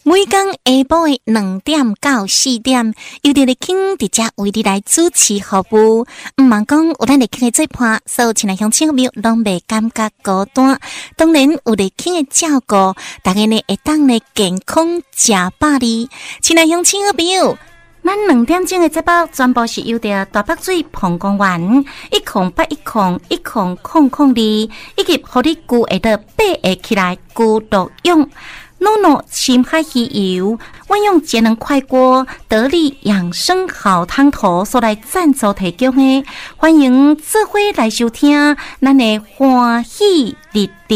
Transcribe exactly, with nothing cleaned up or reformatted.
每天下晡的两點到四點，由佇咧傾佇遮為你來主持服務。毋茫講有咱咧傾嘅做伴，所有親愛鄉親朋友攏袂感覺孤單。當然有咧傾嘅照顧，大家呢會當咧健康食飽哩。親愛鄉親朋友，咱兩點鐘嘅節目全部是由着大北水膀胱丸一空八一空一空空空哩，以及互你具會得八會起來具毒用。诺诺深海魚油，運用節能快鍋得力養生好湯頭所來贊助提供的，歡迎做伙來收聽咱的歡喜日曆。